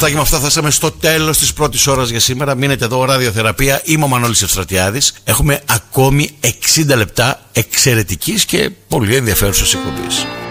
Σωστά, και με αυτά φτάσαμε στο τέλος της πρώτης ώρας για σήμερα. Μείνετε εδώ, ραδιοθεραπεία. Είμαι ο Μανώλης Ευστρατιάδης. Έχουμε ακόμη 60 λεπτά εξαιρετικής και πολύ ενδιαφέρουσας εκπομπής.